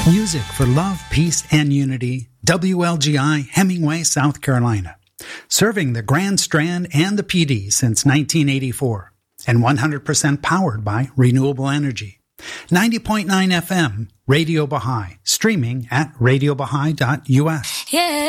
Music for love, peace, and unity. WLGI, Hemingway, South Carolina. Serving the Grand Strand and the PD since 1984. And 100% powered by renewable energy. 90.9 FM, Radio Baha'i. Streaming at radiobaha'i.us. Yeah.